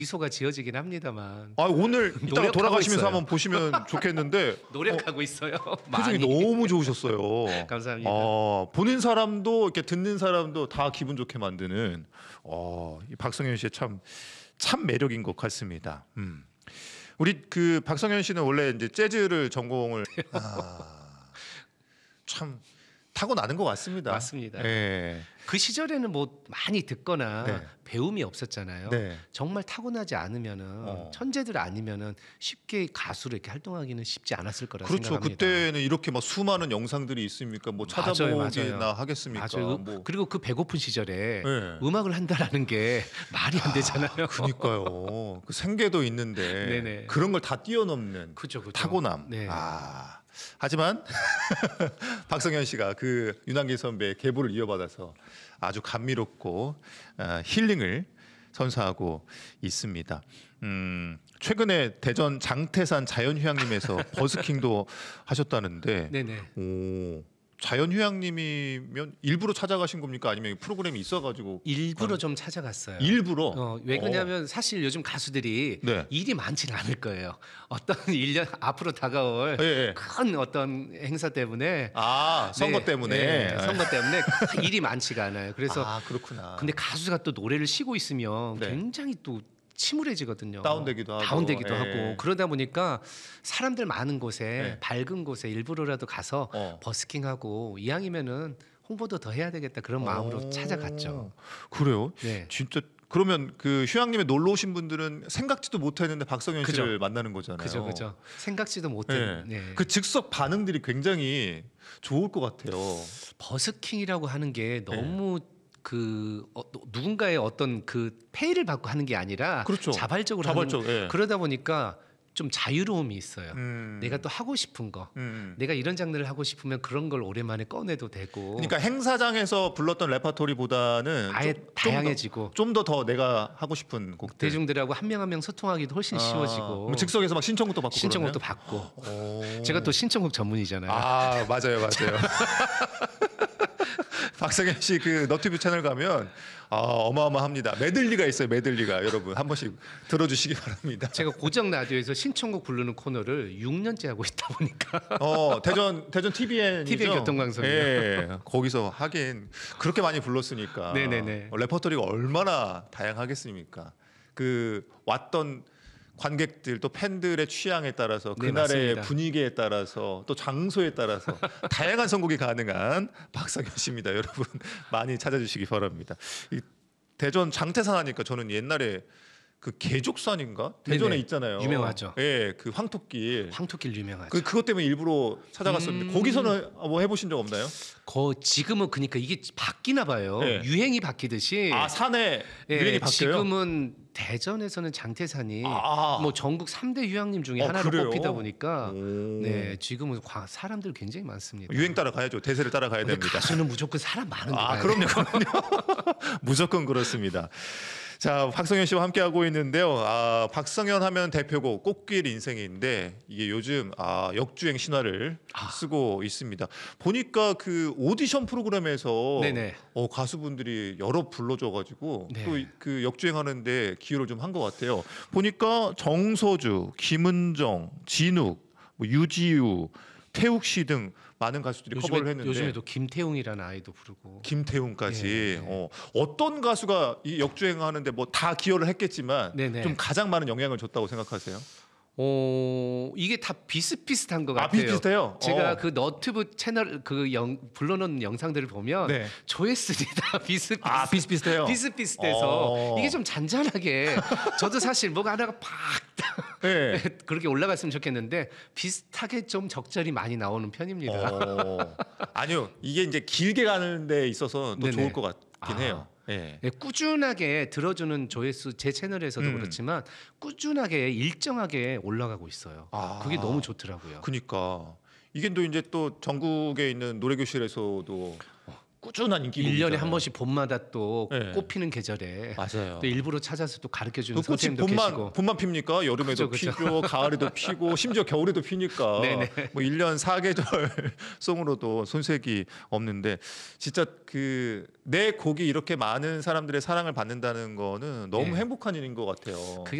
미소가 지어지긴 합니다만 아 오늘 이따가 노력하고 돌아가시면서 있어요. 한번 보시면 좋겠는데 노력하고 있어요. 표정이 많이. 너무 좋으셨어요. 감사합니다. 보는 사람도 이렇게 듣는 사람도 다 기분 좋게 만드는 이 박성현 씨의 참 매력인 것 같습니다. 우리 그 박성현 씨는 원래 이제 재즈를 전공을 참 타고나는 것 같습니다. 맞습니다. 예. 그 시절에는 뭐 많이 듣거나 네. 배움이 없었잖아요. 네. 정말 타고나지 않으면은 천재들 아니면은 쉽게 가수로 이렇게 활동하기는 쉽지 않았을 거라 그렇죠. 생각합니다. 그때는 이렇게 막 수많은 영상들이 있으니까 뭐 맞아요, 찾아보기나 맞아요. 하겠습니까? 맞아요. 뭐. 그리고 그 배고픈 시절에 네. 음악을 한다라는 게 말이 안 되잖아요. 그니까요. 그 생계도 있는데 네네. 그런 걸 다 뛰어넘는 그죠. 타고남. 네. 하지만 박성현 씨가 그 윤한기 선배의 계보를 이어받아서 아주 감미롭고 힐링을 선사하고 있습니다. 최근에 대전 장태산 자연휴양림에서 버스킹도 하셨다는데 네네. 자연휴양림이면 일부러 찾아가신 겁니까? 아니면 프로그램이 있어가지고 일부러 좀 찾아갔어요. 일부러? 왜 그러냐면 사실 요즘 가수들이 네. 일이 많지는 않을 거예요. 어떤 1년 앞으로 다가올 예. 큰 어떤 행사 때문에 선거 네, 때문에 네, 선거 때문에 큰 일이 많지가 않아요. 그래서 그렇구나. 근데 가수가 또 노래를 쉬고 있으면 네. 굉장히 또 침울해지거든요. 다운되기도 하고. 다운되기도 예. 하고 그러다 보니까 사람들 많은 곳에 네. 밝은 곳에 일부러라도 가서 버스킹하고 이왕이면은 홍보도 더 해야 되겠다 그런 마음으로 찾아갔죠. 그래요? 네. 진짜 그러면 그 휴양림에 놀러 오신 분들은 생각지도 못했는데 박성현 그죠. 씨를 만나는 거잖아요. 그죠. 생각지도 못한. 네. 네. 그 즉석 반응들이 굉장히 좋을 것 같아요. 버스킹이라고 하는 게 너무 누군가의 어떤 그 페이를 받고 하는 게 아니라 그렇죠. 자발적으로 자발적, 하는 예. 그러다 보니까 좀 자유로움이 있어요. 음. 내가 또 하고 싶은 거, 내가 이런 장르를 하고 싶으면 그런 걸 오랜만에 꺼내도 되고. 그러니까 행사장에서 불렀던 레퍼토리보다는 아예 다양해지고 좀 더 내가 하고 싶은 곡들. 대중들하고 한 명 한 명 소통하기도 훨씬 쉬워지고. 뭐 즉석에서 막 신청곡도 받고 신청곡도 그러나요? 받고. 제가 또 신청곡 전문이잖아요. 맞아요. 박성현 씨 그 너튜브 채널 가면 어마어마합니다. 메들리가 있어요. 메들리가 여러분 한 번씩 들어주시기 바랍니다. 제가 고정 라디오에서 신청곡 부르는 코너를 6년째 하고 있다 보니까. 대전 TVN이죠. TVN 교통방송이요. 예, 거기서 하긴 그렇게 많이 불렀으니까. 네네네. 레퍼토리가 얼마나 다양하겠습니까? 그 왔던 관객들 또 팬들의 취향에 따라서 네, 그날의 맞습니다. 분위기에 따라서 또 장소에 따라서 다양한 선곡이 가능한 박성현 씨입니다. 여러분 많이 찾아주시기 바랍니다. 이 대전 장태산 하니까 저는 옛날에 그 개족산인가 대전에 네네. 있잖아요. 유명하죠. 예, 그 황토길. 황토길 유명하죠. 그것 때문에 일부러 찾아갔었는데 거기서는 뭐 해보신 적 없나요? 지금은 그러니까 이게 바뀌나 봐요. 네. 유행이 바뀌듯이. 산에 예, 유행이 바뀌어요? 지금은 대전에서는 장태산이 뭐 전국 3대 휴양림 중에 하나로 그래요? 뽑히다 보니까 오. 네, 지금은 사람들 굉장히 많습니다. 유행 따라 가야죠. 대세를 따라가야 근데 됩니다. 가수는 무조건 사람 많은 데 가야 그럼요. 돼요. 무조건 그렇습니다. 자, 박성현 씨와 함께하고 있는데요. 박성현 하면 대표곡 꽃길 인생인데 이게 요즘 역주행 신화를 쓰고 있습니다. 보니까 그 오디션 프로그램에서 네네. 가수분들이 여러 불러줘가지고 네. 또 그 역주행하는데 기여를 좀 한 것 같아요. 보니까 정서주, 김은정, 진욱, 뭐 유지우, 태욱 씨 등 많은 가수들이 커버를 했는데 요즘에도 김태웅이라는 아이도 부르고. 김태훈까지 네. 어떤 가수가 이 역주행하는데 뭐 다 기여를 했겠지만 네네. 좀 가장 많은 영향을 줬다고 생각하세요? 이게 다 비슷비슷한 것 같아요. 비슷비슷해요? 제가 그 너튜브 채널 불러놓은 영상들을 보면 네. 조회수들이 다 비슷비슷해요? 비슷비슷해서 이게 좀 잔잔하게 저도 사실 뭐가 하나가 팍 네. 그렇게 올라갔으면 좋겠는데 비슷하게 좀 적절히 많이 나오는 편입니다. 아니요, 이게 이제 길게 가는 데 있어서 또 네네. 좋을 것 같긴 해요. 네. 네, 꾸준하게 들어주는 조회수 제 채널에서도 그렇지만 꾸준하게 일정하게 올라가고 있어요. 그게 너무 좋더라고요. 그러니까 이게 또 이제 또 전국에 있는 노래교실에서도 꾸준한 인기곡이잖아요. 1년에 한 번씩 봄마다 또 네. 꽃피는 계절에 맞아요. 또 일부러 찾아서 또 가르쳐 주는 그 꽃이 선생님도 계시고. 봄만 핍니까? 여름에도 그죠. 피고 가을에도 피고 심지어 겨울에도 피니까 네네. 뭐 1년 4계절 송으로도 손색이 없는데 진짜 그 내 곡이 이렇게 많은 사람들의 사랑을 받는다는 거는 너무 네. 행복한 일인 것 같아요.